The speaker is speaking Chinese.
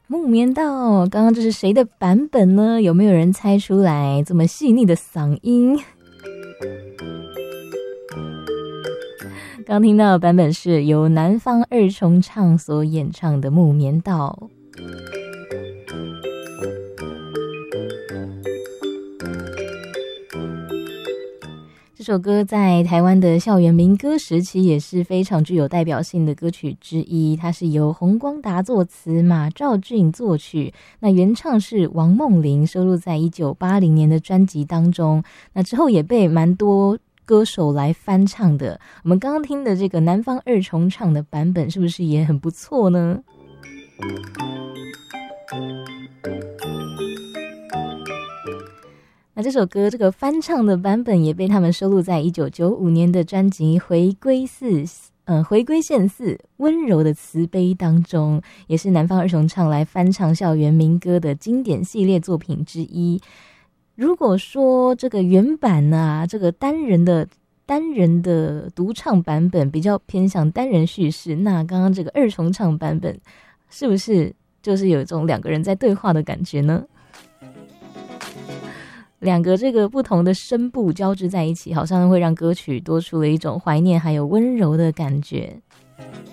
木棉道，刚刚这是谁的版本呢？有没有人猜出来？这么细腻的嗓音，刚听到的版本是由南方二重唱所演唱的《木棉道》。这首歌在台湾的校园民歌时期也是非常具有代表性的歌曲之一，它是由洪光达作词，马兆骏作曲，那原唱是王梦玲，收录在1980年的专辑当中，那之后也被蛮多歌手来翻唱的。我们刚刚听的这个南方二重唱的版本是不是也很不错呢？那这首歌这个翻唱的版本也被他们收录在1995年的专辑《回归线4温柔的慈悲》当中，也是南方二重唱来翻唱校园民歌的经典系列作品之一。如果说这个原版啊，这个单人的独唱版本比较偏向单人叙事，那刚刚这个二重唱版本是不是就是有一种两个人在对话的感觉呢？两个这个不同的声部交织在一起，好像会让歌曲多出了一种怀念还有温柔的感觉。